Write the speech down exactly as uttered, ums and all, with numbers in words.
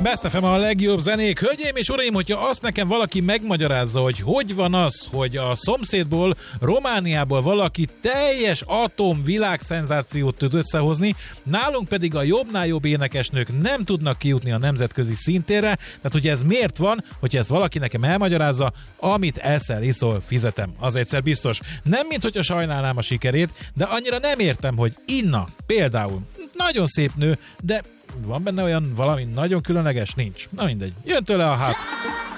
Best ef em a legjobb zenék. Hölgyeim és uraim, hogyha azt nekem valaki megmagyarázza, hogy hogy van az, hogy a szomszédból, Romániából valaki teljes atom világszenzációt tud összehozni, nálunk pedig a jobbnál jobb énekesnők nem tudnak kijutni a nemzetközi szintérre, tehát hogy ez miért van, hogyha ezt valaki nekem elmagyarázza, amit eszel, iszol, fizetem. Az egyszer biztos. Nem, mint hogyha sajnálnám a sikerét, de annyira nem értem, hogy Inna például nagyon szép nő, de van benne olyan valami nagyon különleges? Nincs. Na mindegy. Jön tőle a hát.